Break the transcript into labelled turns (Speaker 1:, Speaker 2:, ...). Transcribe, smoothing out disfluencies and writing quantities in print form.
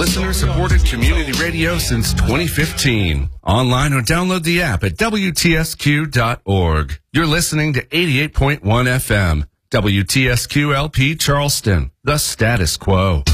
Speaker 1: listener-supported community radio since 2015. Online or download the app at WTSQ.org. You're listening to 88.1 FM. WTSQ LP Charleston, the status quo.